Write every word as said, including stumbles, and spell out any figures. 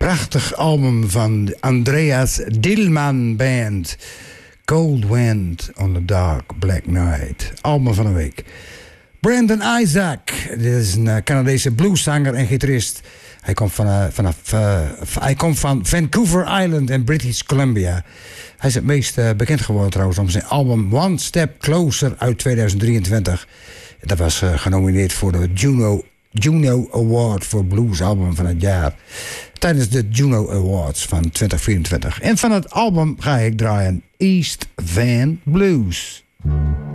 prachtig album van de Andreas Dillman Band. Cold Wind on the Dark Black Night. Album van de week. Brandon Isaac. Dit is een uh, Canadese blueszanger en gitarist. Hij komt van, uh, vanaf, uh, hij komt van Vancouver Island in British Columbia. Hij is het meest uh, bekend geworden trouwens om zijn album One Step Closer uit tweeduizend drieëntwintig. Dat was uh, genomineerd voor de Juno, Juno Award voor Blues Album van het jaar. Tijdens de Juno Awards van twintig vierentwintig. En van het album ga ik draaien East Van Blues.